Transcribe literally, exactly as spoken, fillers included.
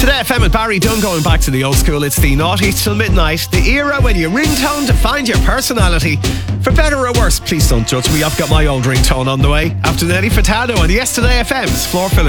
Today F M with Barry Dunn, going back to the old school. It's the naughty till midnight, the era when your ringtone defined your personality. For better or worse, please don't judge me. I've got my old ringtone on the way. After Nelly Furtado and Yesterday F M's Floor Filler.